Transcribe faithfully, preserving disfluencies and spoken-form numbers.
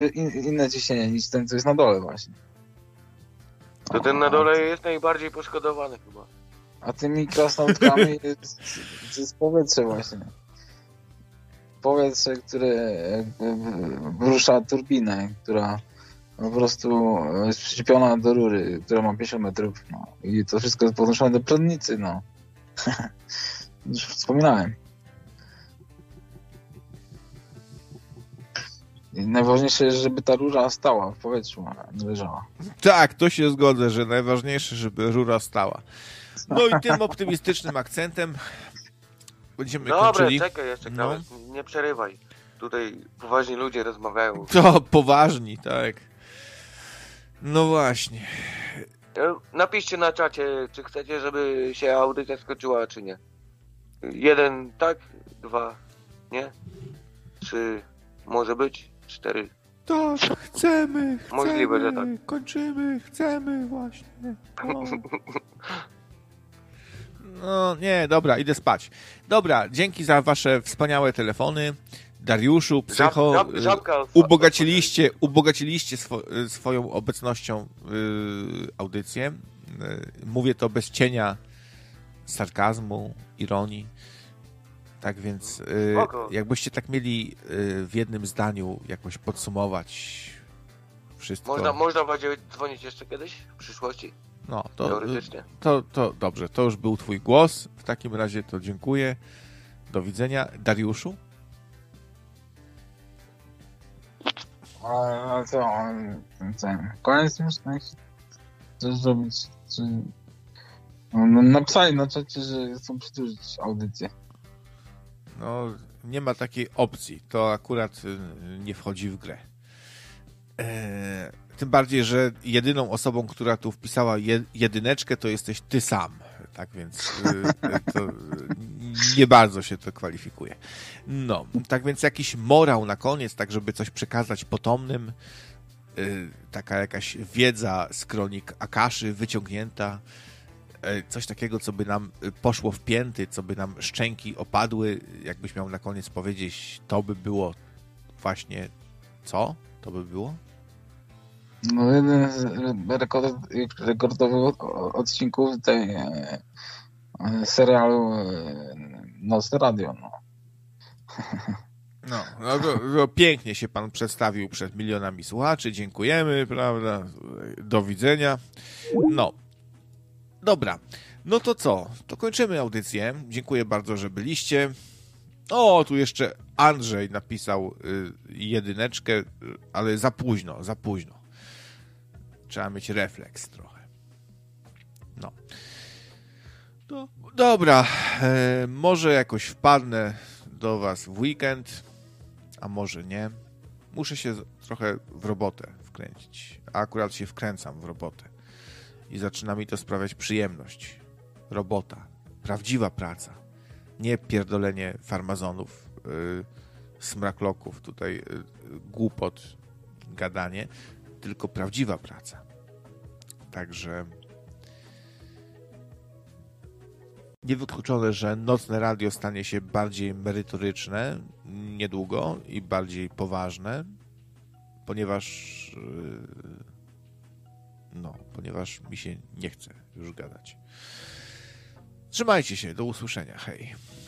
in, inne ciśnienie niż ten, co jest na dole właśnie. To ten na dole jest najbardziej poszkodowany chyba. A tymi krasnoludkami jest, jest powietrze właśnie. Powietrze, które rusza turbinę, która po prostu jest przyczepiona do rury, która ma pięćdziesiąt metrów. No. I to wszystko jest podnoszone do przodnicy. No. Już wspominałem. I najważniejsze jest, żeby ta rura stała w powietrzu, a nie leżała. Tak, to się zgodzę, że najważniejsze, żeby rura stała. No i tym optymistycznym akcentem będziemy Dobra, kończyli. czekaj jeszcze, No. nie przerywaj. Tutaj poważni ludzie rozmawiają. To poważni, tak. No właśnie. Napiszcie na czacie, czy chcecie, żeby się audycja skończyła, czy nie. Jeden tak, dwa nie, trzy może być, cztery. Tak, chcemy, chcemy, Możliwe, że tak. kończymy, chcemy właśnie. O. No nie, dobra, idę spać. Dobra, dzięki za wasze wspaniałe telefony. Dariuszu, Psycho, Żab, żab, żabka ubogaciliście, ubogaciliście swo, swoją obecnością yy, audycję. Yy, mówię to bez cienia sarkazmu, ironii. Tak więc yy, jakbyście tak mieli yy, w jednym zdaniu jakoś podsumować wszystko. Można, można będzie dzwonić jeszcze kiedyś w przyszłości? No, to, teoretycznie. To, to dobrze, to już był twój głos. W takim razie to dziękuję. Do widzenia. Dariuszu? A co? co koniec już? Coś zrobić? Czy... No, napisali na czacie, że chcą przedłużyć audycję. No, nie ma takiej opcji. To akurat nie wchodzi w grę. Eee, tym bardziej, że jedyną osobą, która tu wpisała je, jedyneczkę, to jesteś ty sam. Tak więc y, to nie bardzo się to kwalifikuje. No, tak więc jakiś morał na koniec, tak żeby coś przekazać potomnym. Y, taka jakaś wiedza z kronik Akaszy wyciągnięta. Y, coś takiego, co by nam poszło w pięty, co by nam szczęki opadły. Jakbyś miał na koniec powiedzieć, to by było właśnie co? To by było? No jeden z rekord, rekordowych odcinków tej e, serialu e, Nocne Radio. No. No, no to, to pięknie się pan przedstawił przed milionami słuchaczy. Dziękujemy, prawda? Do widzenia. No. Dobra. No to co? To kończymy audycję. Dziękuję bardzo, że byliście. O, tu jeszcze Andrzej napisał y, jedyneczkę, ale za późno, za późno. Trzeba mieć refleks trochę. No. no dobra. E, może jakoś wpadnę do was w weekend, a może nie. Muszę się trochę w robotę wkręcić. A akurat się wkręcam w robotę. I zaczyna mi to sprawiać przyjemność. Robota. Prawdziwa praca. Nie pierdolenie farmazonów, yy, smrakloków, tutaj yy, głupot, gadanie, tylko prawdziwa praca. Także niewykluczone, że nocne radio stanie się bardziej merytoryczne niedługo i bardziej poważne, ponieważ yy, no, ponieważ mi się nie chce już gadać. Trzymajcie się, do usłyszenia, hej.